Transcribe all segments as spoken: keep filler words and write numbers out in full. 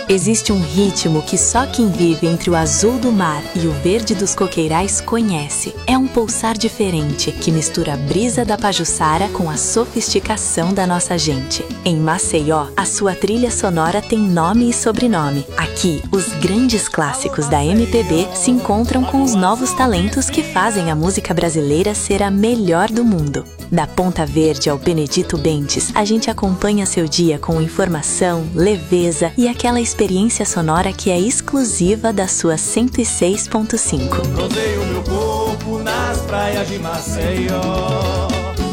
Existe um ritmo que só quem vive entre o azul do mar e o verde dos coqueirais conhece. É um pulsar diferente que mistura a brisa da Pajuçara com a sofisticação da nossa gente. Em Maceió, a sua trilha sonora tem nome e sobrenome. Aqui, os grandes clássicos da M P B se encontram com os novos talentos que fazem a música brasileira ser a melhor do mundo. Da Ponta Verde ao Benedito Bentes, a gente acompanha seu dia com informação, leveza e aquela experiência sonora que é exclusiva da sua cento e seis ponto cinco. Rodeio meu corpo nas praias de Maceió.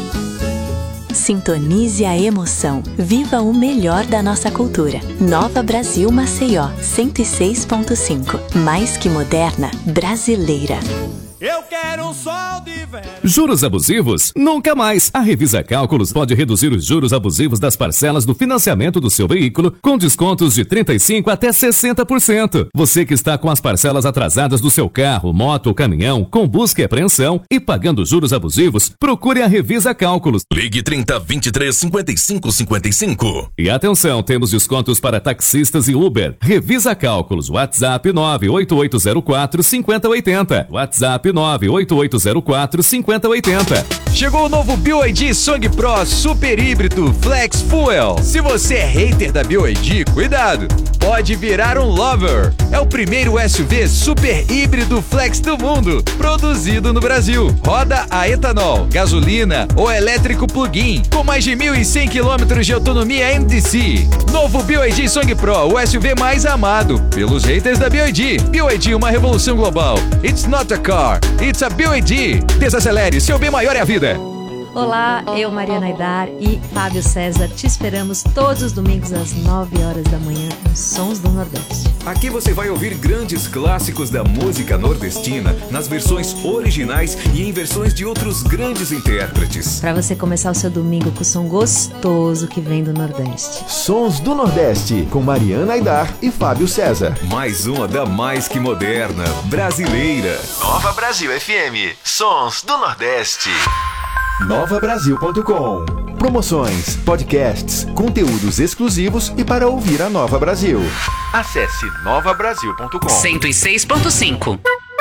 Sintonize a emoção. Viva o melhor da nossa cultura. Nova Brasil Maceió, cento e seis ponto cinco. Mais que moderna, brasileira. Eu quero um sol de verão. Juros abusivos? Nunca mais! A Revisa Cálculos pode reduzir os juros abusivos das parcelas do financiamento do seu veículo com descontos de trinta e cinco por cento até sessenta por cento. Você que está com as parcelas atrasadas do seu carro, moto ou caminhão, com busca e apreensão e pagando juros abusivos, procure a Revisa Cálculos. Ligue trinta, vinte e três, cinquenta e cinco, cinquenta e cinco. E atenção, temos descontos para taxistas e Uber. Revisa Cálculos, WhatsApp nove oito oito zero quatro, cinco zero oito zero. WhatsApp nove oito oito zero quatro, cinco zero oito zero. Chegou o novo B Y D Song Pro Super Híbrido Flex Fuel. Se você é hater da B Y D, cuidado, pode virar um lover. É o primeiro S U V super híbrido flex do mundo, produzido no Brasil. Roda a etanol, gasolina ou elétrico plug-in, com mais de mil e cem quilômetros de autonomia M D C. Novo B Y D Song Pro, o S U V mais amado pelos haters da B Y D. B Y D, uma revolução global. It's not a car, it's a B Y D. Desacelere, seu bem maior é a vida. Olá, eu, Mariana Aidar e Fábio César, te esperamos todos os domingos às nove horas da manhã com Sons do Nordeste. Aqui você vai ouvir grandes clássicos da música nordestina nas versões originais e em versões de outros grandes intérpretes. Para você começar o seu domingo com o som gostoso que vem do Nordeste. Sons do Nordeste, com Mariana Aidar e Fábio César. Mais uma da mais que moderna, brasileira. Nova Brasil F M, Sons do Nordeste. nova brasil ponto com. Promoções, podcasts, conteúdos exclusivos e para ouvir a Nova Brasil. Acesse nova brasil ponto com. cento e seis ponto cinco.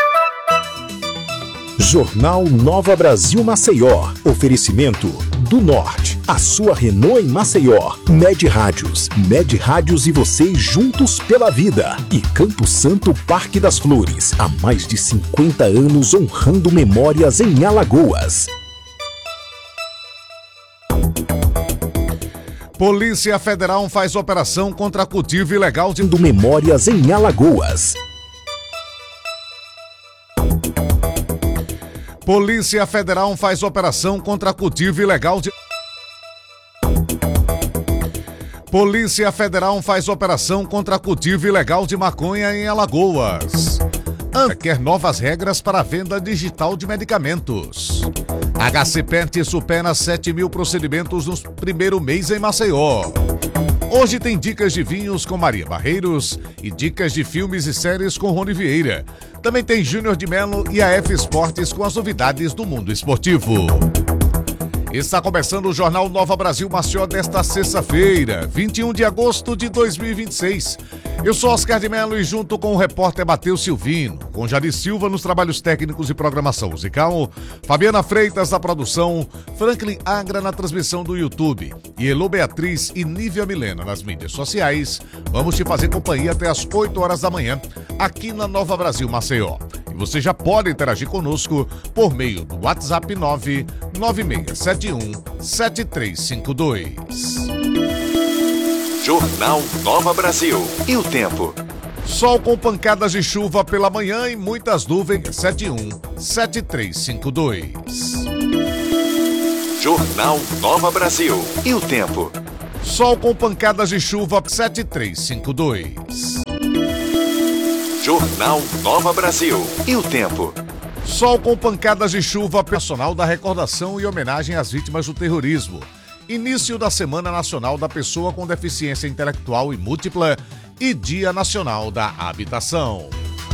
Jornal Nova Brasil Maceió. Oferecimento do Norte. A sua Renault em Maceió. Med Rádios. Med Rádios e você juntos pela vida. E Campo Santo Parque das Flores. Há mais de cinquenta anos honrando memórias em Alagoas. Polícia Federal faz operação contra cultivo ilegal de do Memórias em Alagoas. Polícia Federal faz operação contra cultivo ilegal de Polícia Federal faz operação contra cultivo ilegal de maconha em Alagoas. ANVISA quer novas regras para a venda digital de medicamentos. H C Pet supera sete mil procedimentos no primeiro mês em Maceió. Hoje tem dicas de vinhos com Maria Barreiros e dicas de filmes e séries com Rony Vieira. Também tem Júnior de Melo e a F Esportes com as novidades do mundo esportivo. Está começando o Jornal Nova Brasil Maceió desta sexta-feira, vinte e um de agosto de dois mil e vinte e seis. Eu sou Oscar de Melo e junto com o repórter Matheus Silvino, com Jari Silva nos trabalhos técnicos e programação musical, Fabiana Freitas na produção, Franklin Agra na transmissão do YouTube e Elô Beatriz e Nívia Milena nas mídias sociais, vamos te fazer companhia até as oito horas da manhã, aqui na Nova Brasil Maceió. E você já pode interagir conosco por meio do WhatsApp nove nove seis sete um sete três cinco dois. Jornal Nova Brasil. E o tempo? Sol com pancadas de chuva pela manhã e muitas nuvens. sete um sete três cinco dois. Jornal Nova Brasil. E o tempo? Sol com pancadas de chuva. sete três cinco dois. Jornal Nova Brasil. E o tempo? Sol com pancadas de chuva. Nacional da recordação e homenagem às vítimas do terrorismo. Início da Semana Nacional da Pessoa com Deficiência Intelectual e Múltipla e Dia Nacional da Habitação.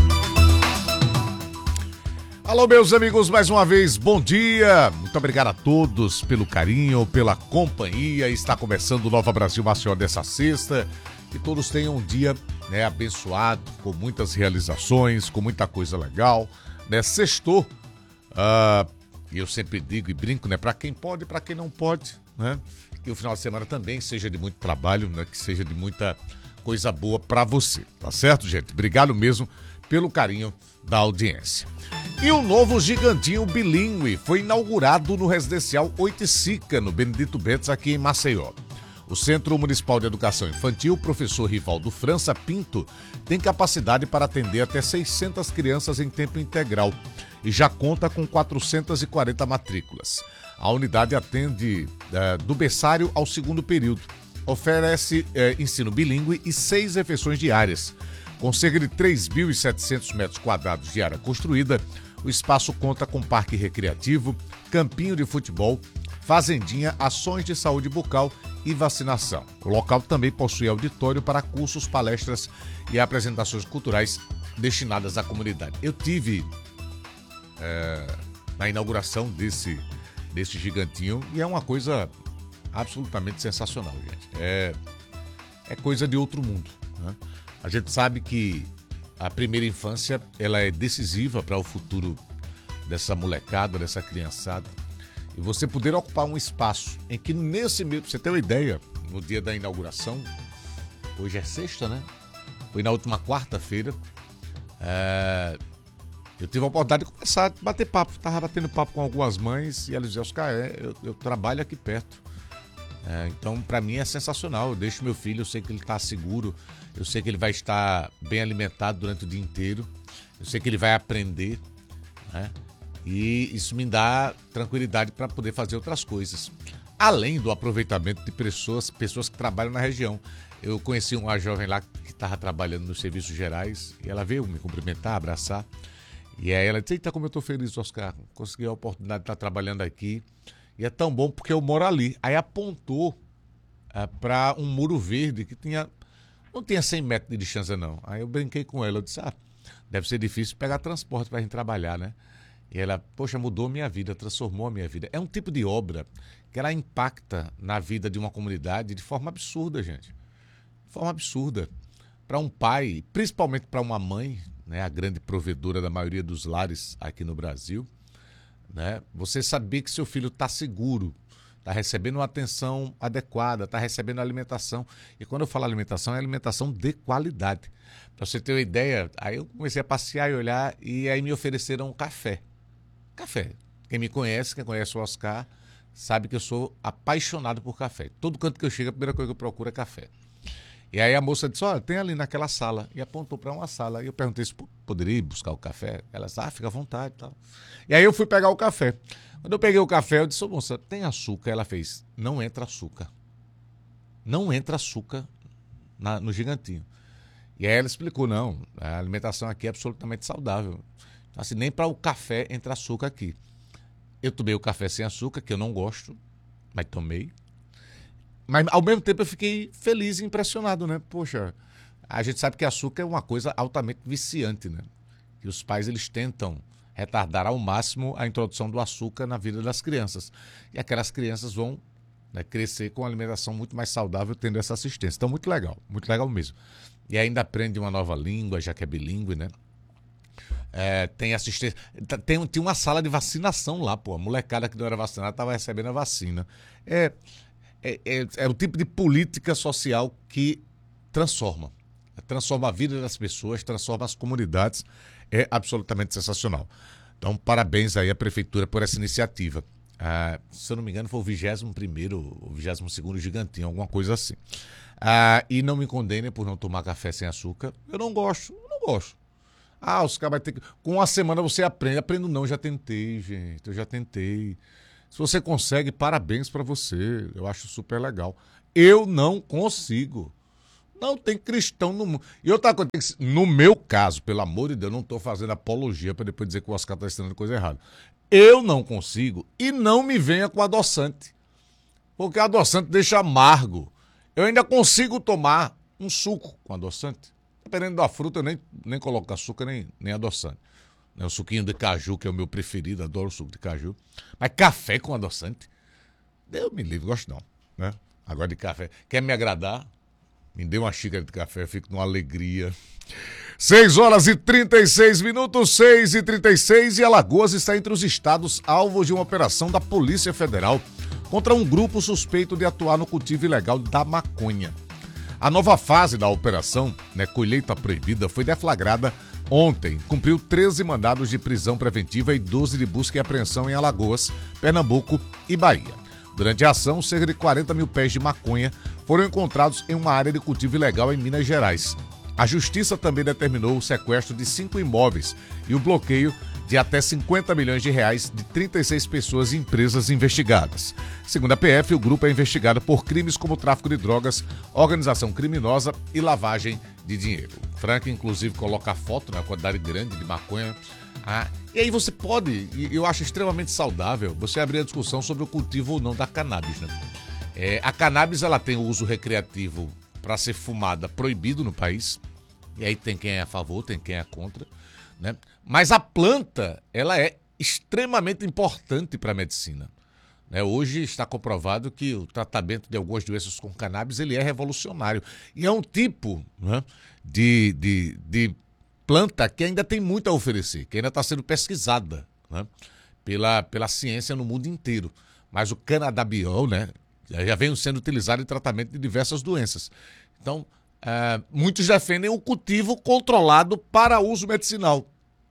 Alô, meus amigos, mais uma vez, bom dia. Muito obrigado a todos pelo carinho, pela companhia. Está começando o Nova Brasil Maceió dessa sexta. Que todos tenham um dia né, abençoado, com muitas realizações, com muita coisa legal, né? Sextou, uh, e eu sempre digo e brinco, né? Para quem pode e para quem não pode, né? Que o final de semana também seja de muito trabalho, né? Que seja de muita coisa boa para você, tá certo, gente? Obrigado mesmo pelo carinho da audiência. E o novo gigantinho bilíngue foi inaugurado no residencial Oiticica, no Benedito Bentes, aqui em Maceió. O Centro Municipal de Educação Infantil, professor Rivaldo França Pinto, tem capacidade para atender até seiscentas crianças em tempo integral e já conta com quatrocentas e quarenta matrículas. A unidade atende é, do berçário ao segundo período. Oferece é, ensino bilíngue e seis refeições diárias. Com cerca de três mil e setecentos metros quadrados de área construída, o espaço conta com parque recreativo, campinho de futebol, fazendinha, ações de saúde bucal e vacinação. O local também possui auditório para cursos, palestras e apresentações culturais destinadas à comunidade. Eu tive é, na inauguração desse, desse gigantinho e é uma coisa absolutamente sensacional, gente. É, é coisa de outro mundo, né? A gente sabe que a primeira infância ela é decisiva para o futuro dessa molecada, dessa criançada. E você poder ocupar um espaço em que nesse meio, pra você ter uma ideia, no dia da inauguração, hoje é sexta, né? Foi na última quarta-feira, é, eu tive a oportunidade de começar a bater papo. Estava batendo papo com algumas mães e elas diziam, Oscar, é, eu, eu trabalho aqui perto. É, então, para mim é sensacional. Eu deixo meu filho, eu sei que ele está seguro, eu sei que ele vai estar bem alimentado durante o dia inteiro, eu sei que ele vai aprender, né? E isso me dá tranquilidade para poder fazer outras coisas. Além do aproveitamento de pessoas, pessoas que trabalham na região. Eu conheci uma jovem lá que estava trabalhando nos serviços gerais e ela veio me cumprimentar, abraçar. E aí ela disse, eita, como eu estou feliz, Oscar, consegui a oportunidade de estar trabalhando aqui. E é tão bom porque eu moro ali. Aí apontou é, para um muro verde que tinha, não tinha cem metros de distância não. Aí eu brinquei com ela, eu disse, ah, deve ser difícil pegar transporte para a gente trabalhar, né? E ela, poxa, mudou minha vida, transformou a minha vida. É um tipo de obra que ela impacta na vida de uma comunidade de forma absurda, gente. De forma absurda. Para um pai, principalmente para uma mãe, né, a grande provedora da maioria dos lares aqui no Brasil, né, você saber que seu filho está seguro, está recebendo uma atenção adequada, está recebendo alimentação. E quando eu falo alimentação, é alimentação de qualidade. Para você ter uma ideia, aí eu comecei a passear e olhar e aí me ofereceram um café. Café. Quem me conhece, quem conhece o Oscar, sabe que eu sou apaixonado por café. Todo canto que eu chego, a primeira coisa que eu procuro é café. E aí a moça disse, olha, tem ali naquela sala. E apontou para uma sala. E eu perguntei se poderia ir buscar o café. Ela disse, ah, fica à vontade e tal. E aí eu fui pegar o café. Quando eu peguei o café, eu disse, ô moça, tem açúcar? Ela fez, não entra açúcar. Não entra açúcar na, no gigantinho. E aí ela explicou, não, a alimentação aqui é absolutamente saudável. Assim, nem para o café entra açúcar aqui. Eu tomei o café sem açúcar, que eu não gosto, mas tomei. Mas, ao mesmo tempo, eu fiquei feliz e impressionado, né? Poxa, a gente sabe que açúcar é uma coisa altamente viciante, né? E os pais, eles tentam retardar ao máximo a introdução do açúcar na vida das crianças. E aquelas crianças vão, né, crescer com uma alimentação muito mais saudável, tendo essa assistência. Então, muito legal, muito legal mesmo. E ainda aprende uma nova língua, já que é bilíngue, né? É, tem assistência. Tem, tem uma sala de vacinação lá, pô. A molecada que não era vacinada estava recebendo a vacina. É, é, é, é o tipo de política social que transforma. Transforma a vida das pessoas, transforma as comunidades. É absolutamente sensacional. Então, parabéns aí à Prefeitura por essa iniciativa. Ah, se eu não me engano, foi o vigésimo primeiro ou vigésimo segundo gigantinho, alguma coisa assim. Ah, e não me condenem por não tomar café sem açúcar. Eu não gosto, eu não gosto. Ah, os caras vão ter que... Com uma semana você aprende. Aprendo não, já tentei, gente. Eu já tentei. Se você consegue, parabéns pra você. Eu acho super legal. Eu não consigo. Não tem cristão no mundo. E outra coisa, no meu caso, pelo amor de Deus, eu não tô fazendo apologia pra depois dizer que o Oscar tá ensinando coisa errada. Eu não consigo e não me venha com adoçante. Porque adoçante deixa amargo. Eu ainda consigo tomar um suco com adoçante. Dependendo da fruta, eu nem, nem coloco açúcar, nem, nem adoçante. O suquinho de caju, que é o meu preferido, adoro o suco de caju. Mas café com adoçante? Deus me livre, gosto não, né? Agora de café. Quer me agradar? Me dê uma xícara de café, eu fico numa alegria. seis horas e trinta e seis minutos, seis e trinta e seis, e Alagoas está entre os estados alvos de uma operação da Polícia Federal contra um grupo suspeito de atuar no cultivo ilegal da maconha. A nova fase da operação, né, Colheita Proibida, foi deflagrada ontem. Cumpriu treze mandados de prisão preventiva e doze de busca e apreensão em Alagoas, Pernambuco e Bahia. Durante a ação, cerca de quarenta mil pés de maconha foram encontrados em uma área de cultivo ilegal em Minas Gerais. A Justiça também determinou o sequestro de cinco imóveis e o bloqueio de até cinquenta milhões de reais de trinta e seis pessoas e empresas investigadas. Segundo a P F, o grupo é investigado por crimes como tráfico de drogas, organização criminosa e lavagem de dinheiro. Frank, inclusive, coloca a foto, né, a quantidade grande de maconha. Ah, e aí você pode, e eu acho extremamente saudável, você abrir a discussão sobre o cultivo ou não da cannabis, né? É, a cannabis, ela tem o uso recreativo para ser fumada proibido no país, e aí tem quem é a favor, tem quem é contra, né? Mas a planta, ela é extremamente importante para a medicina, né? Hoje está comprovado que o tratamento de algumas doenças com cannabis, ele é revolucionário, e é um tipo, né, de, de, de planta que ainda tem muito a oferecer, que ainda está sendo pesquisada, né, pela, pela ciência no mundo inteiro. Mas o canabidiol, né, já vem sendo utilizado em tratamento de diversas doenças. Então, é, muitos defendem o cultivo controlado para uso medicinal.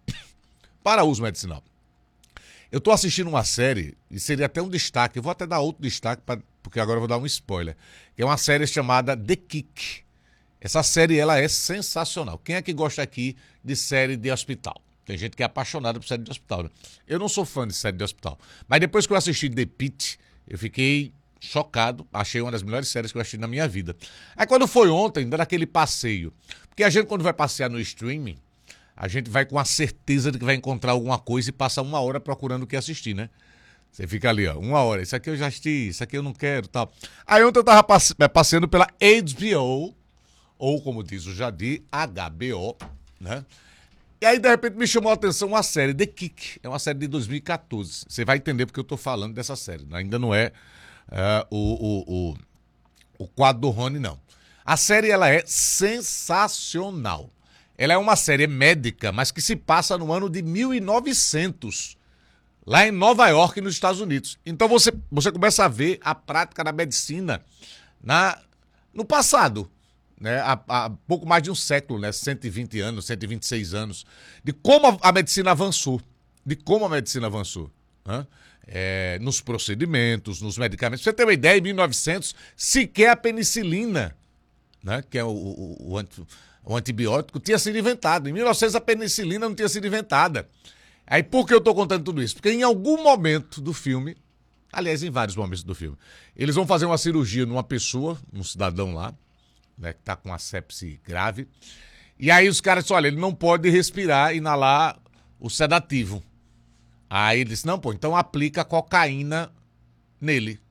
Para uso medicinal. Eu estou assistindo uma série, e seria até um destaque, eu vou até dar outro destaque, pra, porque agora eu vou dar um spoiler, que é uma série chamada The Kick. Essa série, ela é sensacional. Quem é que gosta aqui de série de hospital? Tem gente que é apaixonada por série de hospital, né? Eu não sou fã de série de hospital. Mas depois que eu assisti The Pitt, eu fiquei chocado. Achei uma das melhores séries que eu assisti na minha vida. Aí quando foi ontem, dando aquele passeio. Porque a gente, quando vai passear no streaming, a gente vai com a certeza de que vai encontrar alguma coisa e passa uma hora procurando o que assistir, né? Você fica ali, ó, uma hora. Isso aqui eu já assisti, isso aqui eu não quero, tal. Aí ontem eu tava passe- passeando pela H B O, ou como diz o Jadir, H B O, né? E aí, de repente, me chamou a atenção uma série, The Kick. É uma série de dois mil e catorze. Você vai entender porque eu tô falando dessa série. Ainda não é uh, o, o, o, o quadro do Rony, não. A série, ela é sensacional. Ela é uma série médica, mas que se passa no ano de mil e novecentos, lá em Nova York, nos Estados Unidos. Então, você, você começa a ver a prática da medicina na, no passado, né, há, há pouco mais de um século, né, cento e vinte anos, cento e vinte e seis anos, de como a, a medicina avançou, de como a medicina avançou, né, é, nos procedimentos, nos medicamentos. Pra você ter uma ideia, em mil e novecentos, sequer a penicilina, né, que é o, o, o, anti, o antibiótico, tinha sido inventado. Em mil e novecentos a penicilina não tinha sido inventada. Aí por que eu estou contando tudo isso? Porque em algum momento do filme, aliás, em vários momentos do filme, eles vão fazer uma cirurgia numa pessoa, um cidadão lá, né, que tá com uma sepse grave. E aí os caras dizem, olha, ele não pode respirar, inalar o sedativo. Aí ele disse, não, pô, então aplica cocaína nele.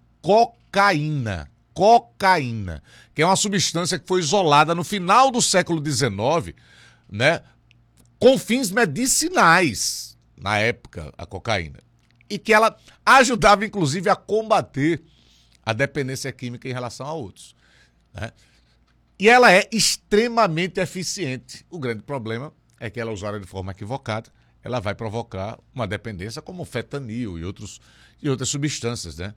Cocaína. Cocaína. Que é uma substância que foi isolada no final do século dezenove, né, com fins medicinais, na época, a cocaína. E que ela ajudava, inclusive, a combater a dependência química em relação a outros, né? E ela é extremamente eficiente. O grande problema é que ela, usada de forma equivocada, ela vai provocar uma dependência como o fentanil e, outros, e outras substâncias, né?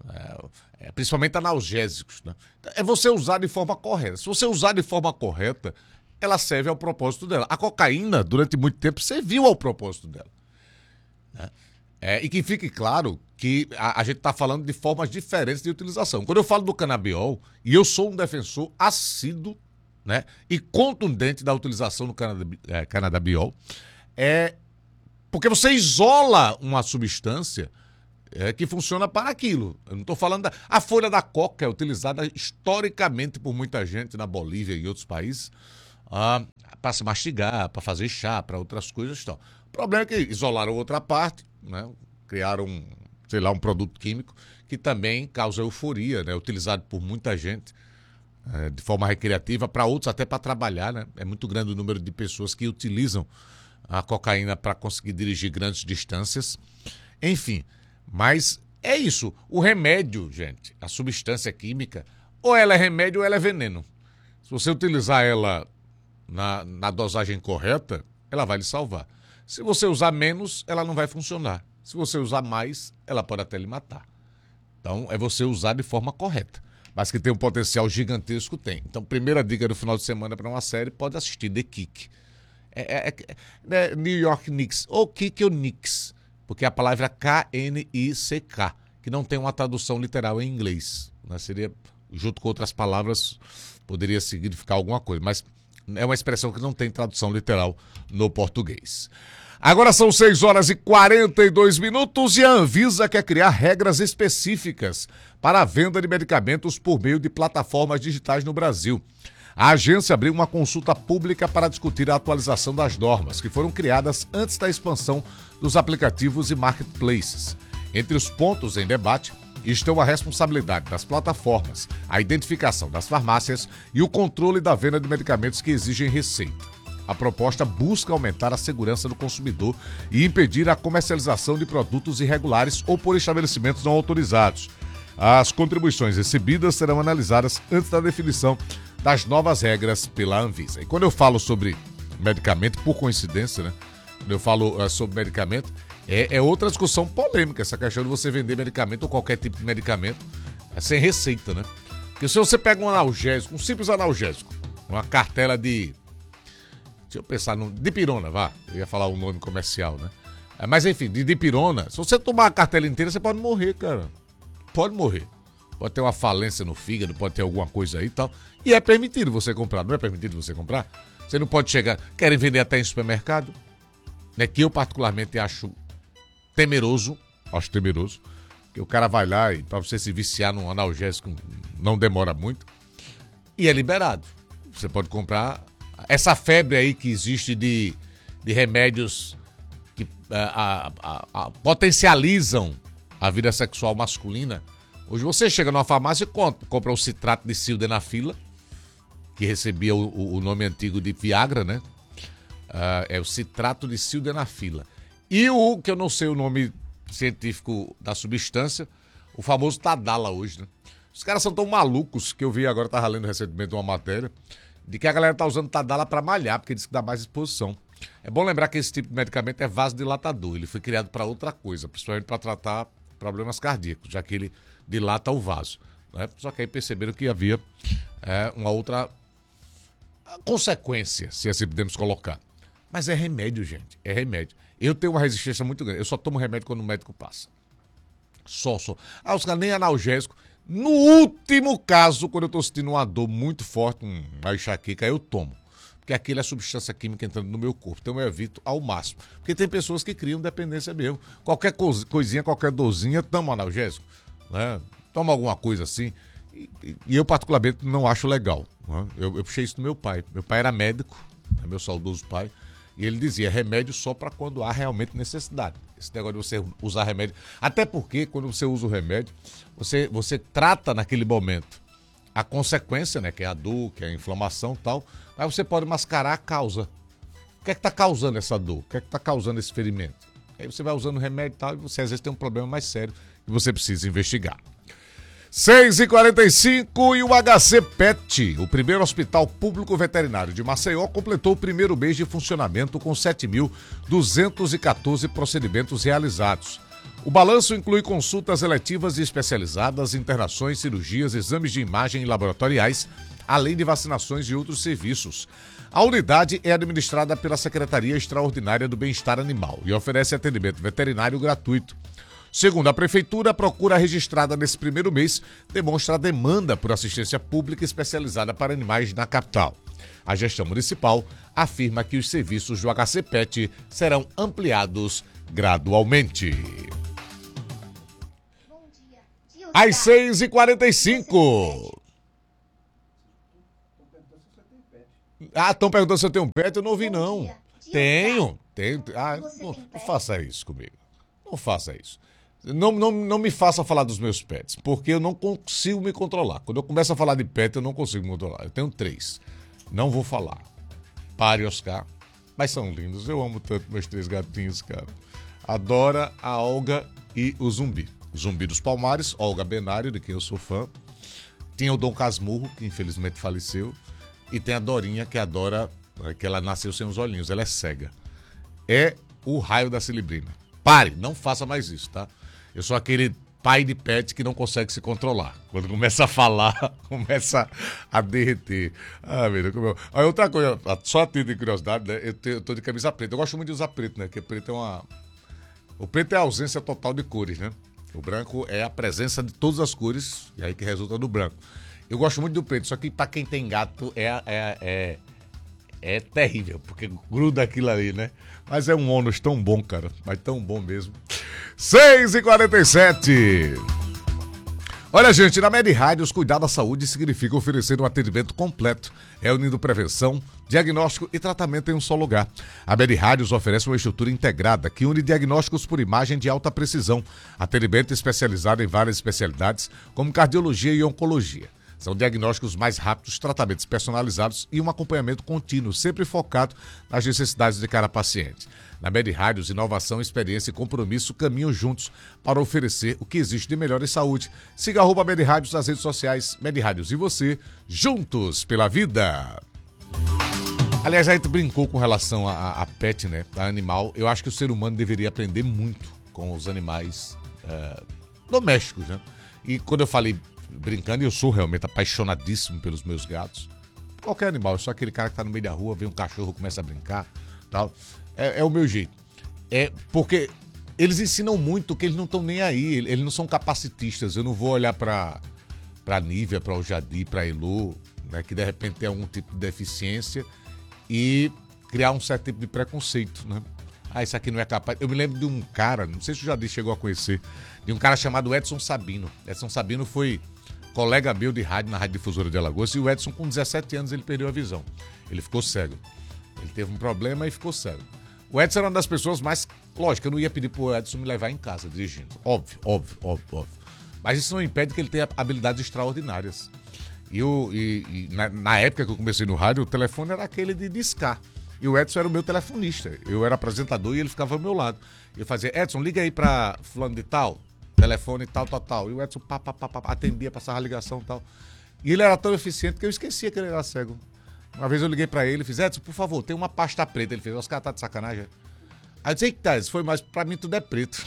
É, é, principalmente analgésicos, né? É você usar de forma correta. Se você usar de forma correta, ela serve ao propósito dela. A cocaína, durante muito tempo, serviu ao propósito dela, né? É, e que fique claro que a, a gente está falando de formas diferentes de utilização. Quando eu falo do canabiol, e eu sou um defensor assíduo, né, e contundente da utilização do canab, é, canabiol, é porque você isola uma substância é, que funciona para aquilo. Eu não estou falando da... A folha da coca é utilizada historicamente por muita gente na Bolívia e em outros países, ah, para se mastigar, para fazer chá, para outras coisas. Então. O problema é que isolaram outra parte, né? Criaram, um, sei lá, um produto químico que também causa euforia, né? Utilizado por muita gente é, de forma recreativa, para outros até para trabalhar, né? É muito grande o número de pessoas que utilizam a cocaína para conseguir dirigir grandes distâncias. Enfim, mas é isso. O remédio, gente, a substância química, ou ela é remédio ou ela é veneno. você utilizar ela na, na dosagem correta, ela vai lhe salvar. Se você usar menos, ela não vai funcionar. Se você usar mais, ela pode até lhe matar. Então, é você usar de forma correta. Mas que tem um potencial gigantesco, tem. Então, primeira dica do final de semana para uma série, pode assistir The Kick. É, é, é New York Knicks, ou Kick ou Knicks, porque é a palavra K N I C K, que não tem uma tradução literal em inglês. Né? Seria, junto com outras palavras, poderia significar alguma coisa, mas é uma expressão que não tem tradução literal no português. Agora são seis horas e quarenta e dois minutos e a Anvisa quer criar regras específicas para a venda de medicamentos por meio de plataformas digitais no Brasil. A agência abriu uma consulta pública para discutir a atualização das normas, que foram criadas antes da expansão dos aplicativos e marketplaces. Entre os pontos em debate estão a responsabilidade das plataformas, a identificação das farmácias e o controle da venda de medicamentos que exigem receita. A proposta busca aumentar a segurança do consumidor e impedir a comercialização de produtos irregulares ou por estabelecimentos não autorizados. As contribuições recebidas serão analisadas antes da definição das novas regras pela Anvisa. E quando eu falo sobre medicamento, por coincidência, né? Quando eu falo uh, sobre medicamento, é, é outra discussão polêmica, essa questão de você vender medicamento ou qualquer tipo de medicamento é sem receita, né? Porque se você pega um analgésico, um simples analgésico, uma cartela de... Deixa eu pensar no... Dipirona, vá. Eu ia falar um nome comercial, né? É, mas enfim, de dipirona, se você tomar a cartela inteira, você pode morrer, cara. Pode morrer. Pode ter uma falência no fígado, pode ter alguma coisa aí e tal. E é permitido você comprar, não é permitido você comprar? Você não pode chegar... Querem vender até em supermercado? Né? Que eu particularmente acho temeroso, acho temeroso, que o cara vai lá e para você se viciar num analgésico não demora muito. E é liberado. Você pode comprar... Essa febre aí que existe de, de remédios que a, a, a, a, potencializam a vida sexual masculina. Hoje você chega numa farmácia e compra, compra o citrato de sildenafila, que recebia o, o nome antigo de Viagra, né? Uh, é o citrato de sildenafila. E o, que eu não sei o nome científico da substância, o famoso Tadala hoje, né? Os caras são tão malucos que eu vi agora, estava lendo recentemente uma matéria, de que a galera tá usando Tadala para malhar, porque diz que dá mais exposição. É bom lembrar que esse tipo de medicamento é vasodilatador. Ele foi criado para outra coisa, principalmente para tratar problemas cardíacos, já que ele dilata o vaso. Né? Só que aí perceberam que havia é, uma outra consequência, se assim podemos colocar. Mas é remédio, gente. É remédio. Eu tenho uma resistência muito grande. Eu só tomo remédio quando o médico passa. Só, só. Ah, os caras nem analgésico. No último caso, quando eu estou sentindo uma dor muito forte, uma enxaqueca, eu tomo. Porque aquilo é substância química entrando no meu corpo. Então eu evito ao máximo. Porque tem pessoas que criam dependência mesmo. Qualquer coisinha, qualquer dorzinha, toma analgésico. Né? Toma alguma coisa assim. E, e eu, particularmente, não acho legal. Né? Eu, eu puxei isso do meu pai. Meu pai era médico, né? Meu saudoso pai. E ele dizia, remédio só para quando há realmente necessidade. Esse negócio de você usar remédio. Até porque, quando você usa o remédio, você, você trata naquele momento a consequência, né? Que é a dor, que é a inflamação e tal. Mas você pode mascarar a causa. O que é que está causando essa dor? O que é que está causando esse ferimento? Aí você vai usando o remédio e tal, e você às vezes tem um problema mais sério que você precisa investigar. seis e quarenta e cinco e o H C Pet, o primeiro hospital público veterinário de Maceió, completou o primeiro mês de funcionamento com sete mil duzentos e quatorze procedimentos realizados. O balanço inclui consultas eletivas e especializadas, internações, cirurgias, exames de imagem e laboratoriais, além de vacinações e outros serviços. A unidade é administrada pela Secretaria Extraordinária do Bem-Estar Animal e oferece atendimento veterinário gratuito. Segundo a Prefeitura, a procura registrada nesse primeiro mês demonstra a demanda por assistência pública especializada para animais na capital. A gestão municipal afirma que os serviços do H C Pet serão ampliados gradualmente. Às seis e quarenta e cinco. Ah, estão perguntando se eu tenho um pet, eu não ouvi não. Tenho, tenho. Ah, não, não faça isso comigo. Não faça isso. Não, não, não me faça falar dos meus pets, porque eu não consigo me controlar. Quando eu começo a falar de pet, eu não consigo me controlar. Eu tenho três. Não vou falar. Pare, Oscar. Mas são lindos. Eu amo tanto meus três gatinhos, cara. Adora, a Olga e o Zumbi. O Zumbi dos Palmares, Olga Benário, de quem eu sou fã. Tinha o Dom Casmurro, que infelizmente faleceu. E tem a Dorinha, que adora, que ela nasceu sem os olhinhos, ela é cega. É o raio da Celebrina. Pare, não faça mais isso, tá? Eu sou aquele pai de pet que não consegue se controlar. Quando começa a falar, começa a derreter. Ah, meu Deus, como eu... Aí outra coisa, só a título de curiosidade, né? Eu, tenho, eu tô de camisa preta. Eu gosto muito de usar preto, né? Porque preto é uma... O preto é a ausência total de cores, né? O branco é a presença de todas as cores, e aí que resulta do branco. Eu gosto muito do preto, só que pra quem tem gato é, é, é, é terrível, porque gruda aquilo ali, né? Mas é um ônus tão bom, cara, mas tão bom mesmo. seis e quarenta e sete. Olha, gente, na Med Rádios, cuidar da saúde significa oferecer um atendimento completo, reunindo prevenção, diagnóstico e tratamento em um só lugar. A Med Rádios oferece uma estrutura integrada que une diagnósticos por imagem de alta precisão, atendimento especializado em várias especialidades, como cardiologia e oncologia. São diagnósticos mais rápidos, tratamentos personalizados e um acompanhamento contínuo, sempre focado nas necessidades de cada paciente. Na Med Rádios, inovação, experiência e compromisso caminham juntos para oferecer o que existe de melhor em saúde. Siga arroba Med Rádios nas redes sociais, Med Rádios e você, juntos pela vida. Aliás, a gente brincou com relação a, a pet, né, a animal. Eu acho que o ser humano deveria aprender muito com os animais é, domésticos, né? E quando eu falei brincando, eu sou realmente apaixonadíssimo pelos meus gatos. Qualquer animal, eu sou aquele cara que tá no meio da rua, vê um cachorro, começa a brincar, tal. É, é o meu jeito. É porque eles ensinam muito que eles não estão nem aí, eles não são capacitistas. Eu não vou olhar pra, pra Nívia, pra o Jadi, pra Elô, né, que de repente tem algum tipo de deficiência e criar um certo tipo de preconceito, né? Ah, isso aqui não é capaz. Eu me lembro de um cara, não sei se o Jadi chegou a conhecer, de um cara chamado Edson Sabino. Edson Sabino foi colega meu de rádio na Rádio Difusora de Alagoas, e o Edson, com dezessete anos, ele perdeu a visão. Ele ficou cego. Ele teve um problema e ficou cego. O Edson era uma das pessoas mais... Lógico, eu não ia pedir pro Edson me levar em casa dirigindo. Óbvio, óbvio, óbvio, óbvio. Mas isso não impede que ele tenha habilidades extraordinárias. E, eu, e, e na, na época que eu comecei no rádio, o telefone era aquele de discar. E o Edson era o meu telefonista. Eu era apresentador e ele ficava ao meu lado. Eu fazia, Edson, liga aí pra fulano de tal, telefone tal, tal, tal. E o Edson pá, pá, pá, pá, atendia, passava a ligação e tal. E ele era tão eficiente que eu esquecia que ele era cego. Uma vez eu liguei pra ele e fiz, Edson, por favor, tem uma pasta preta. Ele fez, os caras tá de sacanagem. Aí eu disse, eita, isso foi mais, pra mim tudo é preto.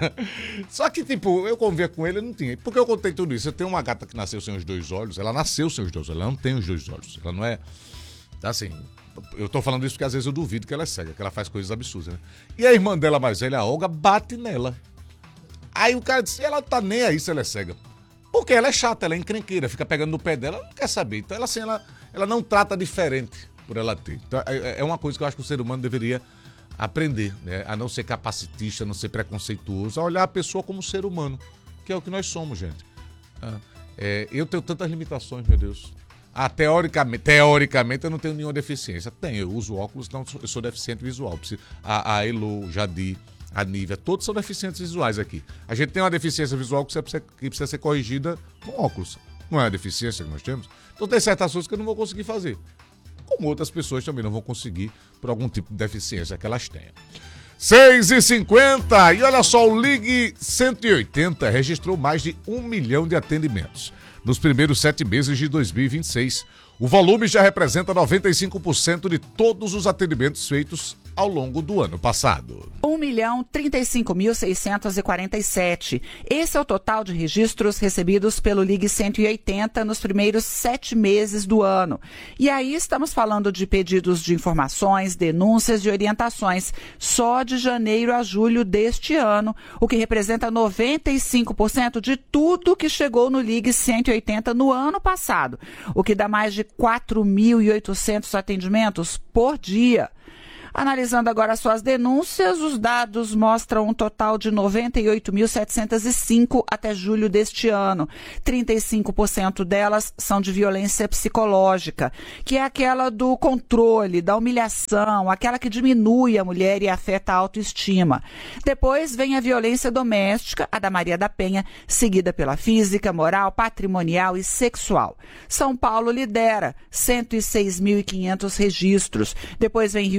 Só que, tipo, eu convia com ele, eu não tinha. Por que eu contei tudo isso? Eu tenho uma gata que nasceu sem os dois olhos, ela nasceu sem os dois olhos, ela não tem os dois olhos. Ela não é, assim, eu tô falando isso porque às vezes eu duvido que ela é cega, que ela faz coisas absurdas, né? E a irmã dela mais velha, a Olga, bate nela. Aí o cara disse, ela tá nem aí se ela é cega. Porque ela é chata, ela é encrenqueira, fica pegando no pé dela, ela não quer saber. Então ela, assim, ela, ela não trata diferente por ela ter. Então é, é uma coisa que eu acho que o ser humano deveria aprender, né? A não ser capacitista, a não ser preconceituoso, a olhar a pessoa como ser humano, que é o que nós somos, gente. Ah, é, eu tenho tantas limitações, meu Deus. Ah, teoricamente, teoricamente eu não tenho nenhuma deficiência. Tenho, eu uso óculos, então eu sou deficiente visual. A, a Elo, o Jadi, a Nívia, todos são deficientes visuais aqui. A gente tem uma deficiência visual que precisa, que precisa ser corrigida com óculos. Não é a deficiência que nós temos. Então tem certas coisas que eu não vou conseguir fazer. Como outras pessoas também não vão conseguir por algum tipo de deficiência que elas tenham. seis e cinquenta, e olha só, o Ligue cento e oitenta registrou mais de um milhão de atendimentos nos primeiros sete meses de dois mil e vinte e seis. O volume já representa noventa e cinco por cento de todos os atendimentos feitos ao longo do ano passado. um milhão trinta e cinco mil seiscentos e quarenta e sete. Esse é o total de registros recebidos pelo Ligue cento e oitenta nos primeiros sete meses do ano. E aí estamos falando de pedidos de informações, denúncias e orientações só de janeiro a julho deste ano, o que representa noventa e cinco por cento de tudo que chegou no Ligue cento e oitenta no ano passado, o que dá mais de quatro mil e oitocentos atendimentos por dia. Analisando agora suas denúncias, os dados mostram um total de noventa e oito mil setecentos e cinco até julho deste ano. trinta e cinco por cento delas são de violência psicológica, que é aquela do controle, da humilhação, aquela que diminui a mulher e afeta a autoestima. Depois vem a violência doméstica, a da Maria da Penha, seguida pela física, moral, patrimonial e sexual. São Paulo lidera, cento e seis mil e quinhentos registros. Depois vem Rio de Janeiro,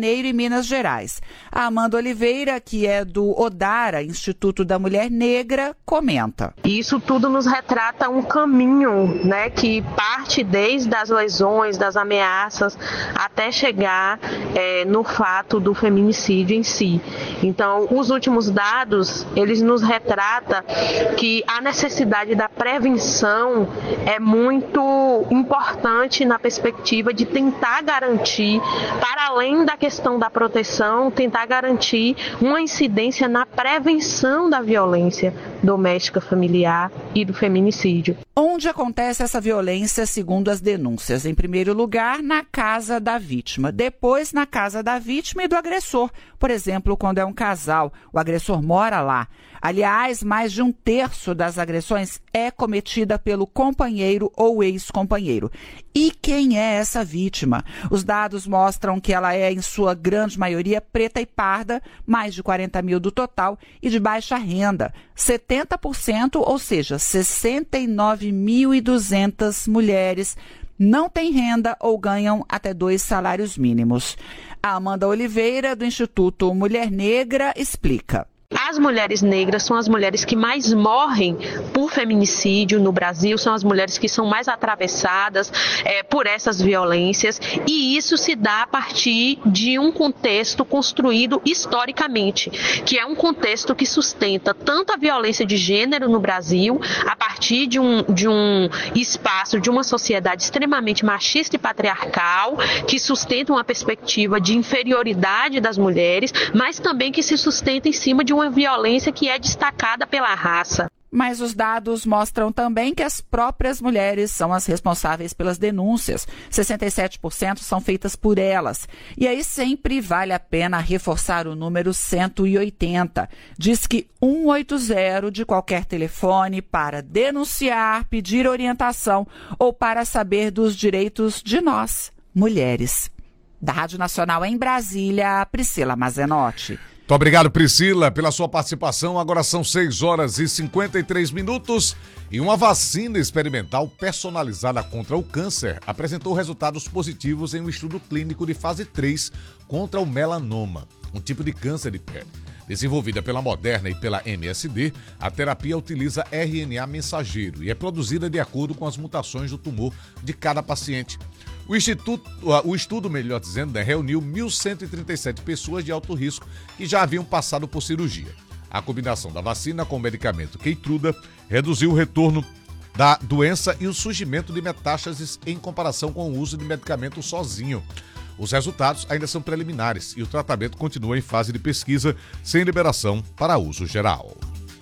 Janeiro e Minas Gerais. A Amanda Oliveira, que é do ODARA, Instituto da Mulher Negra, comenta. Isso tudo nos retrata um caminho, né, que parte desde as lesões, das ameaças, até chegar é, no fato do feminicídio em si. Então, os últimos dados, eles nos retratam que a necessidade da prevenção é muito importante na perspectiva de tentar garantir, para além da questão da proteção, tentar garantir uma incidência na prevenção da violência doméstica familiar e do feminicídio. Onde acontece essa violência, segundo as denúncias? Em primeiro lugar, na casa da vítima. Depois, na casa da vítima e do agressor. Por exemplo, quando é um casal, o agressor mora lá. Aliás, mais de um terço das agressões é cometida pelo companheiro ou ex-companheiro. E quem é essa vítima? Os dados mostram que ela é, em sua grande maioria, preta e parda, mais de quarenta mil do total, e de baixa renda. setenta por cento, ou seja, sessenta e nove mil e duzentas mulheres não têm renda ou ganham até dois salários mínimos. A Amanda Oliveira, do Instituto Mulher Negra, explica. As mulheres negras são as mulheres que mais morrem por feminicídio no Brasil, são as mulheres que são mais atravessadas é, por essas violências, e isso se dá a partir de um contexto construído historicamente, que é um contexto que sustenta tanto a violência de gênero no Brasil, a partir de um, de um espaço, de uma sociedade extremamente machista e patriarcal, que sustenta uma perspectiva de inferioridade das mulheres, mas também que se sustenta em cima de um uma violência que é destacada pela raça. Mas os dados mostram também que as próprias mulheres são as responsáveis pelas denúncias. sessenta e sete por cento são feitas por elas. E aí sempre vale a pena reforçar o número cento e oitenta. Diz que cento e oitenta de qualquer telefone para denunciar, pedir orientação ou para saber dos direitos de nós, mulheres. Da Rádio Nacional em Brasília, Priscila Mazenotti. Muito obrigado, Priscila, pela sua participação. Agora são seis horas e cinquenta e três minutos e uma vacina experimental personalizada contra o câncer apresentou resultados positivos em um estudo clínico de fase três contra o melanoma, um tipo de câncer de pele. Desenvolvida pela Moderna e pela M S D, a terapia utiliza R N A mensageiro e é produzida de acordo com as mutações do tumor de cada paciente. O, instituto, o estudo, melhor dizendo, né, reuniu mil cento e trinta e sete pessoas de alto risco que já haviam passado por cirurgia. A combinação da vacina com o medicamento Keytruda reduziu o retorno da doença e o surgimento de metástases em comparação com o uso de medicamento sozinho. Os resultados ainda são preliminares e o tratamento continua em fase de pesquisa, sem liberação para uso geral.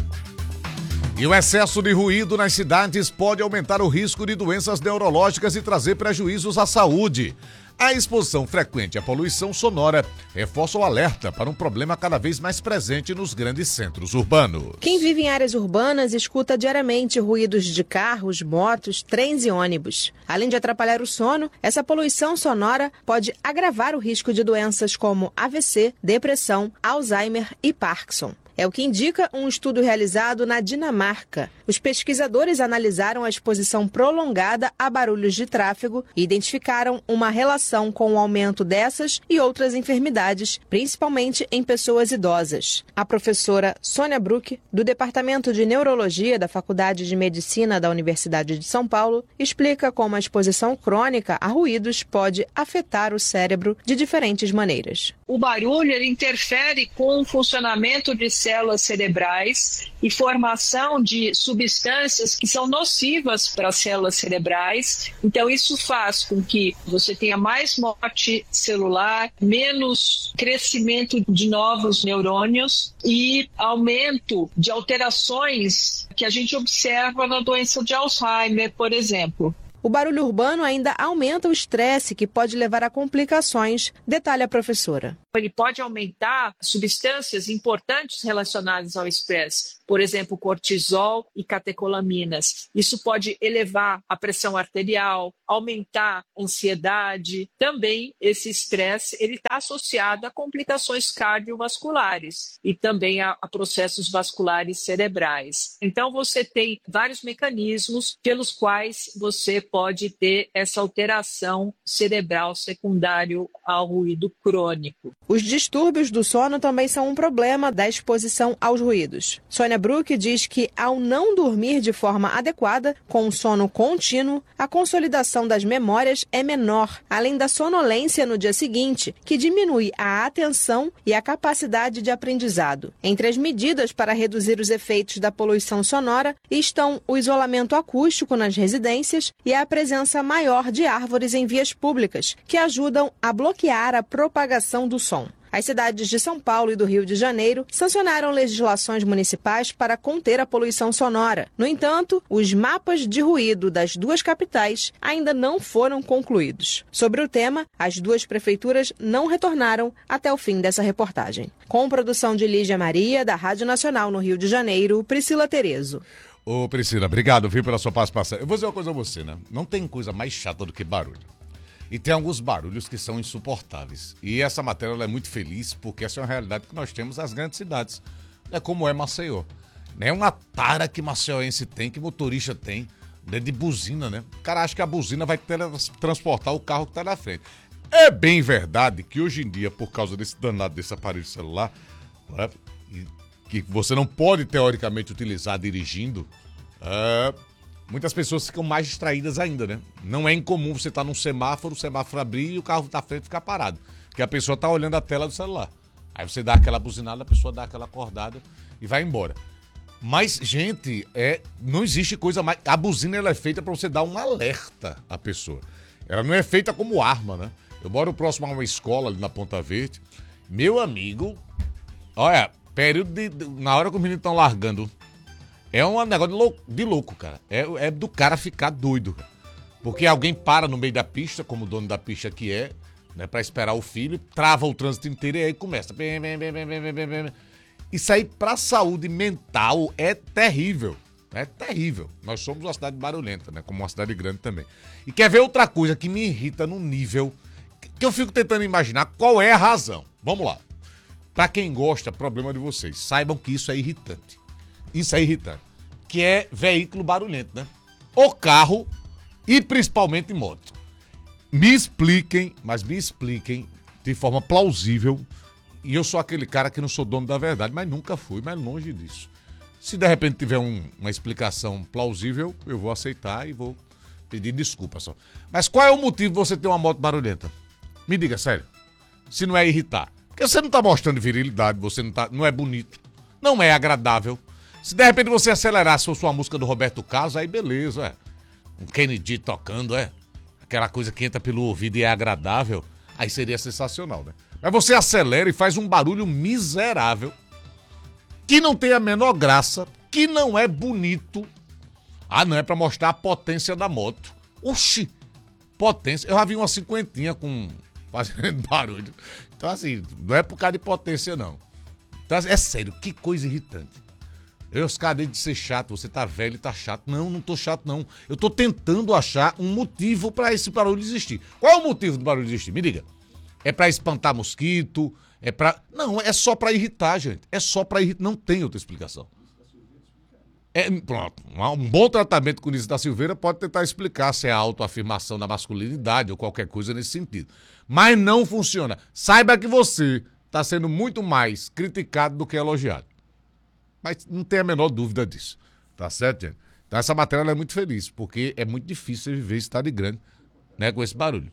E o excesso de ruído nas cidades pode aumentar o risco de doenças neurológicas e trazer prejuízos à saúde. A exposição frequente à poluição sonora reforça o alerta para um problema cada vez mais presente nos grandes centros urbanos. Quem vive em áreas urbanas escuta diariamente ruídos de carros, motos, trens e ônibus. Além de atrapalhar o sono, essa poluição sonora pode agravar o risco de doenças como A V C, depressão, Alzheimer e Parkinson. É o que indica um estudo realizado na Dinamarca. Os pesquisadores analisaram a exposição prolongada a barulhos de tráfego e identificaram uma relação com o aumento dessas e outras enfermidades, principalmente em pessoas idosas. A professora Sônia Bruck, do Departamento de Neurologia da Faculdade de Medicina da Universidade de São Paulo, explica como a exposição crônica a ruídos pode afetar o cérebro de diferentes maneiras. O barulho ele interfere com o funcionamento de células cerebrais e formação de substâncias que são nocivas para as células cerebrais. Então, isso faz com que você tenha mais morte celular, menos crescimento de novos neurônios e aumento de alterações que a gente observa na doença de Alzheimer, por exemplo. O barulho urbano ainda aumenta o estresse, que pode levar a complicações, detalha a professora. Ele pode aumentar substâncias importantes relacionadas ao estresse, por exemplo, cortisol e catecolaminas. Isso pode elevar a pressão arterial, aumentar a ansiedade. Também esse estresse ele está associado a complicações cardiovasculares e também a, a processos vasculares cerebrais. Então, você tem vários mecanismos pelos quais você pode pode ter essa alteração cerebral secundário ao ruído crônico. Os distúrbios do sono também são um problema da exposição aos ruídos. Sônia Bruck diz que, ao não dormir de forma adequada, com um sono contínuo, a consolidação das memórias é menor, além da sonolência no dia seguinte, que diminui a atenção e a capacidade de aprendizado. Entre as medidas para reduzir os efeitos da poluição sonora estão o isolamento acústico nas residências e a presença maior de árvores em vias públicas, que ajudam a bloquear a propagação do som. As cidades de São Paulo e do Rio de Janeiro sancionaram legislações municipais para conter a poluição sonora. No entanto, os mapas de ruído das duas capitais ainda não foram concluídos. Sobre o tema, as duas prefeituras não retornaram até o fim dessa reportagem. Com produção de Lígia Maria, da Rádio Nacional no Rio de Janeiro, Priscila Terezo. Ô Priscila, obrigado, viu, pela sua participação. Eu vou dizer uma coisa a você, né? Não tem coisa mais chata do que barulho. E tem alguns barulhos que são insuportáveis. E essa matéria ela é muito feliz porque essa é uma realidade que nós temos nas grandes cidades. É como é Maceió. É uma tara que maceioense tem, que motorista tem, né, de buzina, né? O cara acha que a buzina vai transportar o carro que está na frente. É bem verdade que hoje em dia, por causa desse danado desse aparelho celular, né, que você não pode teoricamente utilizar dirigindo, é... muitas pessoas ficam mais distraídas ainda, né? Não é incomum você estar num semáforo, o semáforo abrir e o carro da frente ficar parado. Porque a pessoa está olhando a tela do celular. Aí você dá aquela buzinada, a pessoa dá aquela acordada e vai embora. Mas, gente, é, não existe coisa mais... A buzina ela é feita para você dar um alerta à pessoa. Ela não é feita como arma, né? Eu moro próximo a uma escola ali na Ponta Verde. Meu amigo, olha, período de... Na hora que os meninos estão largando... É um negócio de louco, de louco cara. É, é do cara ficar doido. Porque alguém para no meio da pista, como o dono da pista que é, né, pra esperar o filho, trava o trânsito inteiro e aí começa. Bem, bem, bem, bem, bem, bem, bem. Isso aí pra saúde mental é terrível. É terrível. Nós somos uma cidade barulhenta, né? Como uma cidade grande também. E quer ver outra coisa que me irrita num nível que eu fico tentando imaginar qual é a razão. Vamos lá. Pra quem gosta, problema de vocês. Saibam que isso é irritante. Isso é irritante. Que é veículo barulhento, né? O carro e principalmente moto. Me expliquem, mas me expliquem de forma plausível. E eu sou aquele cara que não sou dono da verdade, mas nunca fui, mas longe disso. Se de repente tiver um, uma explicação plausível, eu vou aceitar e vou pedir desculpa só. Mas qual é o motivo de você ter uma moto barulhenta? Me diga, sério. Se não é irritar. Porque você não tá mostrando virilidade, você não, tá, não é bonito, não é agradável. Se de repente você acelerasse fosse uma música do Roberto Carlos, aí beleza, é. Um Kennedy tocando, é. Aquela coisa que entra pelo ouvido e é agradável, aí seria sensacional, né? Mas você acelera e faz um barulho miserável, que não tem a menor graça, que não é bonito. Ah, não, é pra mostrar a potência da moto. Oxi, potência. Eu já vi uma cinquentinha com fazendo barulho. Então assim, não é por causa de potência, não. Então, é sério, que coisa irritante. Eu acabei de ser chato, você tá velho e tá chato. Não, não tô chato, não. Eu tô tentando achar um motivo pra esse barulho existir. Qual é o motivo do barulho existir? Me diga. É pra espantar mosquito? É pra... Não, é só pra irritar, gente. É só pra irritar. Não tem outra explicação. É, pronto. Um bom tratamento com o Nício da Silveira pode tentar explicar se é a autoafirmação da masculinidade ou qualquer coisa nesse sentido. Mas não funciona. Saiba que você tá sendo muito mais criticado do que elogiado. Mas não tem a menor dúvida disso. Tá certo, gente? Então essa matéria ela é muito feliz, porque é muito difícil viver em cidade grande, né, com esse barulho.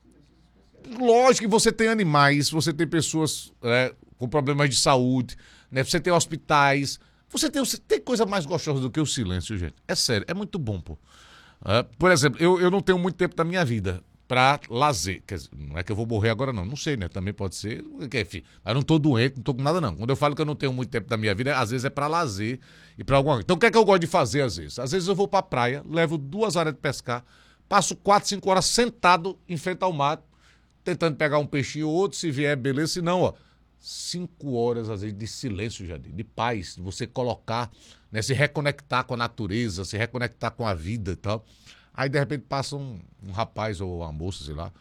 Lógico que você tem animais, você tem pessoas é, com problemas de saúde, né, você tem hospitais, você tem, você tem coisa mais gostosa do que o silêncio, gente. É sério, é muito bom, pô. É, por exemplo, eu, eu não tenho muito tempo da minha vida pra lazer. Quer dizer, não é que eu vou morrer agora, não. Não sei, né? Também pode ser. Enfim, eu não tô doente, não tô com nada, não. Quando eu falo que eu não tenho muito tempo da minha vida, às vezes é pra lazer e pra alguma coisa. Então, o que é que eu gosto de fazer, às vezes? Às vezes eu vou pra praia, levo duas horas de pescar, passo quatro, cinco horas sentado em frente ao mar, tentando pegar um peixinho ou outro, se vier, beleza. Se não, ó, cinco horas, às vezes, de silêncio, Jardim, de paz, de você colocar, né? Se reconectar com a natureza, se reconectar com a vida e tal. Aí, de repente, passa um, um rapaz ou uma moça, sei lá.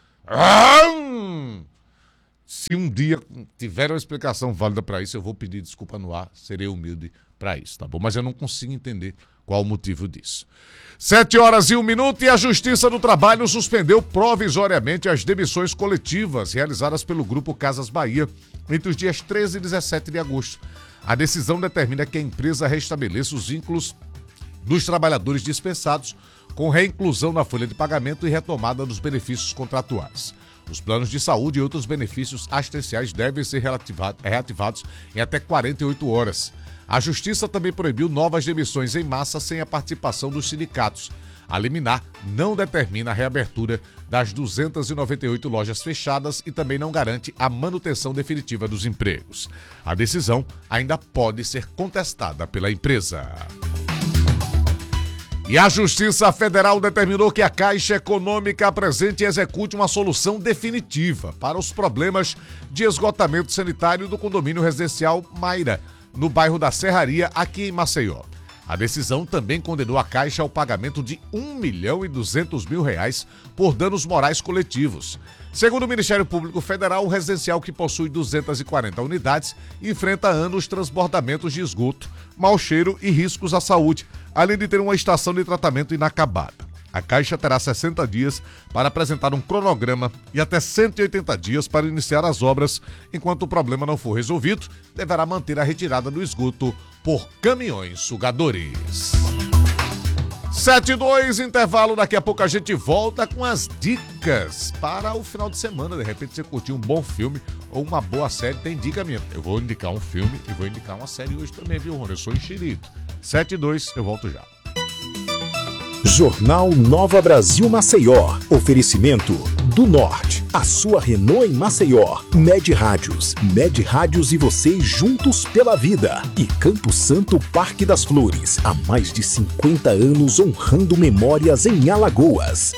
Se um dia tiver uma explicação válida para isso, eu vou pedir desculpa no ar, serei humilde para isso, tá bom? Mas eu não consigo entender qual o motivo disso. Sete horas e um minuto e a Justiça do Trabalho suspendeu provisoriamente as demissões coletivas realizadas pelo Grupo Casas Bahia entre os dias treze e dezessete de agosto. A decisão determina que a empresa restabeleça os vínculos dos trabalhadores dispensados com reinclusão na folha de pagamento e retomada dos benefícios contratuais. Os planos de saúde e outros benefícios assistenciais devem ser reativados em até quarenta e oito horas. A Justiça também proibiu novas demissões em massa sem a participação dos sindicatos. A liminar não determina a reabertura das duzentas e noventa e oito lojas fechadas e também não garante a manutenção definitiva dos empregos. A decisão ainda pode ser contestada pela empresa. E a Justiça Federal determinou que a Caixa Econômica apresente e execute uma solução definitiva para os problemas de esgotamento sanitário do condomínio residencial Maira, no bairro da Serraria, aqui em Maceió. A decisão também condenou a Caixa ao pagamento de um milhão e duzentos mil reais por danos morais coletivos. Segundo o Ministério Público Federal, o residencial, que possui duzentas e quarenta unidades, enfrenta anos transbordamentos de esgoto, mau cheiro e riscos à saúde, além de ter uma estação de tratamento inacabada. A Caixa terá sessenta dias para apresentar um cronograma e até cento e oitenta dias para iniciar as obras. Enquanto o problema não for resolvido, deverá manter a retirada do esgoto por caminhões sugadores. sete e dois, intervalo. Daqui a pouco a gente volta com as dicas para o final de semana. De repente você curtiu um bom filme ou uma boa série, tem dica minha. Eu vou indicar um filme e vou indicar uma série hoje também, viu, Rony? Eu sou enxerido. sete e dois, eu volto já. Jornal Nova Brasil Maceió. Oferecimento do Norte. A sua Renault em Maceió. Med Rádios. Med Rádios e você juntos pela vida. E Campo Santo Parque das Flores. Há mais de cinquenta anos honrando memórias em Alagoas.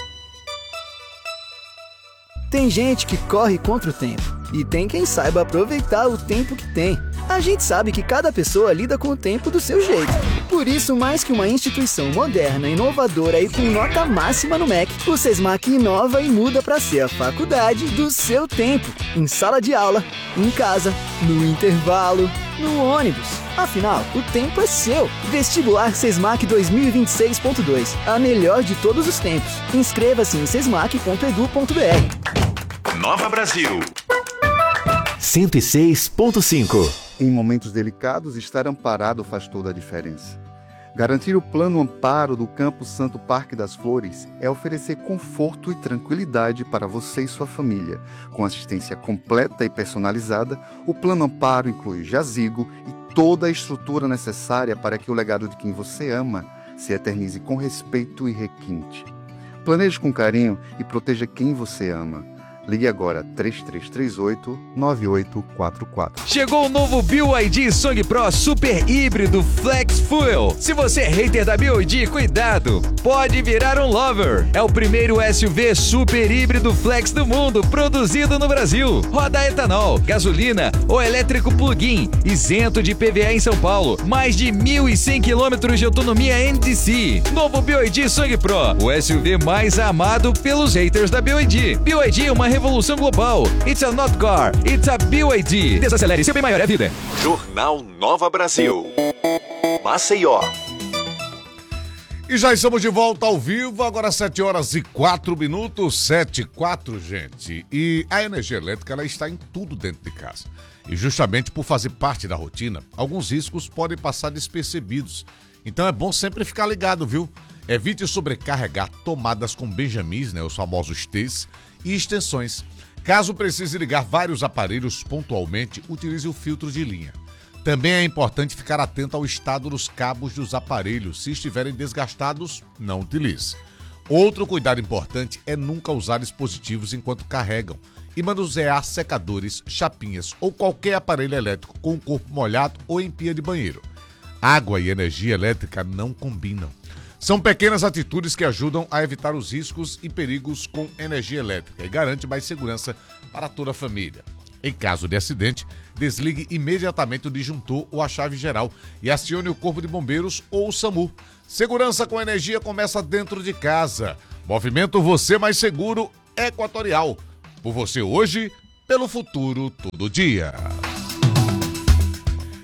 Tem gente que corre contra o tempo. E tem quem saiba aproveitar o tempo que tem. A gente sabe que cada pessoa lida com o tempo do seu jeito. Por isso, mais que uma instituição moderna, inovadora e com nota máxima no M E C, o SESMAC inova e muda para ser a faculdade do seu tempo. Em sala de aula, em casa, no intervalo, no ônibus. Afinal, o tempo é seu. Vestibular SESMAC dois mil e vinte e seis ponto dois. A melhor de todos os tempos. Inscreva-se em sesmac ponto edu ponto br. Nova Brasil. cento e seis ponto cinco. Em momentos delicados, estar amparado faz toda a diferença. Garantir o plano amparo do Campo Santo Parque das Flores é oferecer conforto e tranquilidade para você e sua família. Com assistência completa e personalizada, o plano amparo inclui jazigo e toda a estrutura necessária para que o legado de quem você ama se eternize com respeito e requinte. Planeje com carinho e proteja quem você ama. Ligue agora três três três oito, nove oito quatro quatro. Chegou o novo B Y D Song Pro Super Híbrido Flex Fuel. Se você é hater da B Y D, cuidado, pode virar um lover. É o primeiro S U V super híbrido flex do mundo, produzido no Brasil. Roda etanol, gasolina ou elétrico plug-in, isento de I P V A em São Paulo. Mais de mil e cem quilômetros de autonomia N D C. Novo B Y D Song Pro, o S U V mais amado pelos haters da B Y D. B Y D é uma revolução global. It's a not car, it's a B Y D. Desacelere, seu bem maior é a vida. Jornal Nova Brasil. Maceió. E já estamos de volta ao vivo, agora sete horas e quatro minutos, sete e quatro, gente. E a energia elétrica, ela está em tudo dentro de casa. E justamente por fazer parte da rotina, alguns riscos podem passar despercebidos. Então é bom sempre ficar ligado, viu? Evite sobrecarregar tomadas com benjamins, né, os famosos T's, e extensões. Caso precise ligar vários aparelhos pontualmente, utilize o filtro de linha. Também é importante ficar atento ao estado dos cabos dos aparelhos. Se estiverem desgastados, não utilize. Outro cuidado importante é nunca usar dispositivos enquanto carregam e manusear secadores, chapinhas ou qualquer aparelho elétrico com o corpo molhado ou em pia de banheiro. Água e energia elétrica não combinam. São pequenas atitudes que ajudam a evitar os riscos e perigos com energia elétrica e garante mais segurança para toda a família. Em caso de acidente, desligue imediatamente o disjuntor ou a chave geral e acione o Corpo de Bombeiros ou o SAMU. Segurança com energia começa dentro de casa. Movimento Você Mais Seguro Equatorial. Por você hoje, pelo futuro todo dia.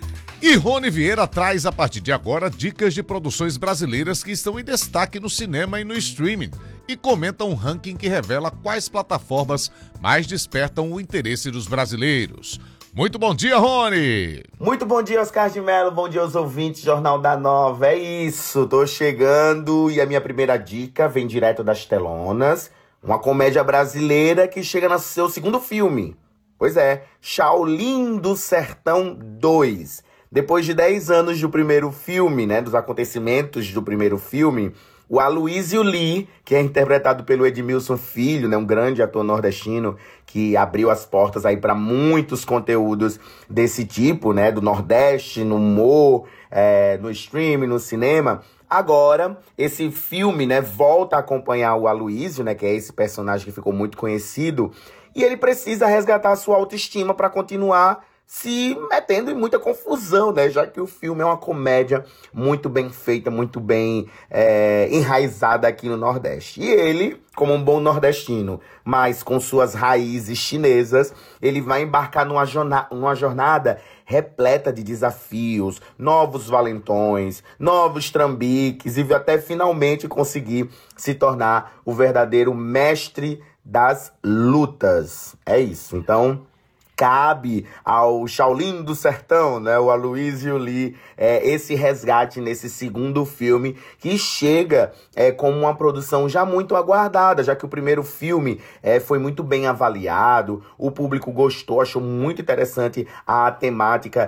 E Rony Vieira traz a partir de agora dicas de produções brasileiras que estão em destaque no cinema e no streaming e comenta um ranking que revela quais plataformas mais despertam o interesse dos brasileiros. Muito bom dia, Rony! Muito bom dia, Oscar de Mello, bom dia aos ouvintes do Jornal da Nova. É isso, tô chegando e a minha primeira dica vem direto das telonas. Uma comédia brasileira que chega no seu segundo filme. Pois é, Shaolin do Sertão dois. Depois de dez anos do primeiro filme, né, dos acontecimentos do primeiro filme, o Aloysio Lee, que é interpretado pelo Edmilson Filho, né, um grande ator nordestino que abriu as portas aí para muitos conteúdos desse tipo, né, do Nordeste, no humor, é, no streaming, no cinema. Agora, esse filme, né, volta a acompanhar o Aloysio, né, que é esse personagem que ficou muito conhecido, e ele precisa resgatar a sua autoestima para continuar se metendo em muita confusão, né? Já que o filme é uma comédia muito bem feita, muito bem é, enraizada aqui no Nordeste. E ele, como um bom nordestino, mas com suas raízes chinesas, ele vai embarcar numa jornada, numa jornada repleta de desafios, novos valentões, novos trambiques, e até finalmente conseguir se tornar o verdadeiro mestre das lutas. É isso, então cabe ao Shaolin do Sertão, né, o Aloysio Lee, é, esse resgate nesse segundo filme, que chega é, como uma produção já muito aguardada, já que o primeiro filme é, foi muito bem avaliado, o público gostou, achou muito interessante a temática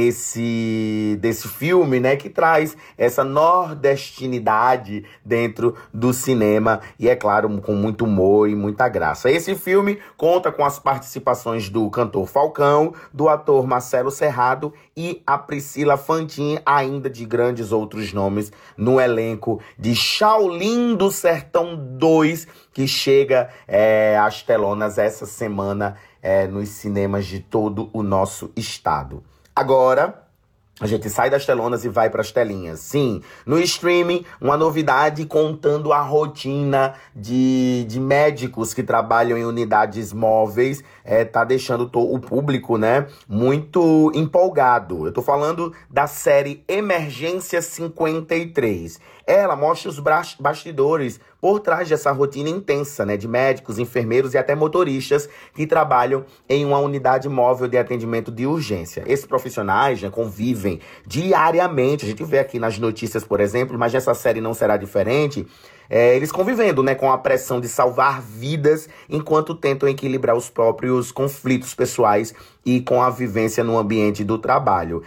desse, desse filme, né, que traz essa nordestinidade dentro do cinema, e é claro, com muito humor e muita graça. Esse filme conta com as participações do cantor Falcão, do ator Marcelo Serrado e a Priscila Fantin, ainda de grandes outros nomes no elenco de Shaolin do Sertão dois, que chega é, às telonas essa semana é, nos cinemas de todo o nosso estado. Agora, a gente sai das telonas e vai para as telinhas. Sim, no streaming, uma novidade contando a rotina de, de médicos que trabalham em unidades móveis. É, tá deixando o público, né, muito empolgado. Eu tô falando da série Emergência cinquenta e três. Ela mostra os bastidores por trás dessa rotina intensa, né, de médicos, enfermeiros e até motoristas que trabalham em uma unidade móvel de atendimento de urgência. Esses profissionais, né, convivem diariamente. A gente vê aqui nas notícias, por exemplo, mas nessa série não será diferente. É, eles convivendo, né, com a pressão de salvar vidas enquanto tentam equilibrar os próprios conflitos pessoais e com a vivência no ambiente do trabalho.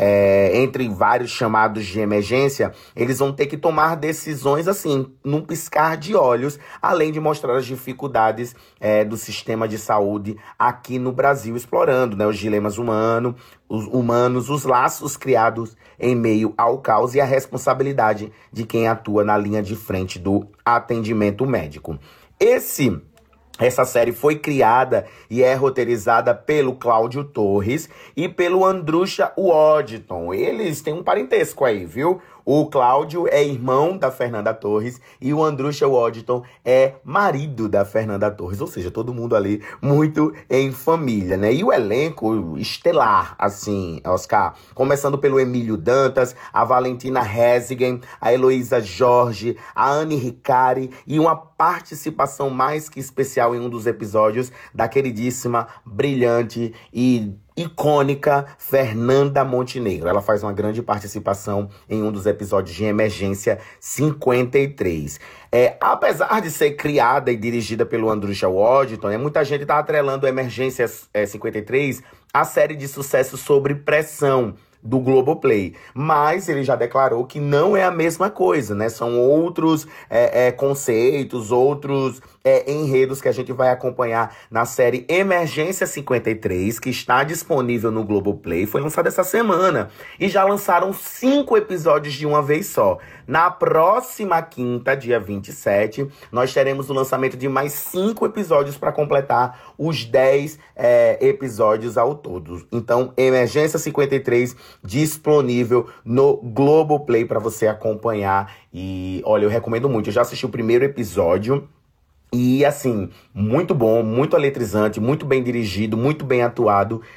É, entre vários chamados de emergência, eles vão ter que tomar decisões assim, num piscar de olhos, além de mostrar as dificuldades é, do sistema de saúde aqui no Brasil, explorando, né, os dilemas humanos, os humanos, os laços criados em meio ao caos e a responsabilidade de quem atua na linha de frente do atendimento médico. Esse... Essa série foi criada e é roteirizada pelo Cláudio Torres e pelo Andrusha Waddington. Eles têm um parentesco aí, viu? O Cláudio é irmão da Fernanda Torres e o Andrusha Waddington é marido da Fernanda Torres. Ou seja, todo mundo ali muito em família, né? E o elenco estelar, assim, Oscar, começando pelo Emílio Dantas, a Valentina Hesigen, a Heloísa Jorge, a Anne Ricari e uma participação mais que especial em um dos episódios da queridíssima, brilhante e icônica Fernanda Montenegro. Ela faz uma grande participação em um dos episódios de Emergência cinquenta e três. É, apesar de ser criada e dirigida pelo Andrusha Waddington, né, muita gente está atrelando a Emergência é, cinquenta e três à série de sucesso sobre pressão do Globoplay, mas ele já declarou que não é a mesma coisa, né? São outros é, é, conceitos, outros é, enredos que a gente vai acompanhar na série Emergência cinquenta e três, que está disponível no Globoplay, foi lançada essa semana, e já lançaram cinco episódios de uma vez só. Na próxima quinta, dia vinte e sete, nós teremos o lançamento de mais cinco episódios para completar os dez é, episódios ao todo. Então, Emergência cinquenta e três disponível no Globoplay para você acompanhar. E, olha, eu recomendo muito. Eu já assisti o primeiro episódio e, assim, muito bom, muito eletrizante, muito bem dirigido, muito bem atuado.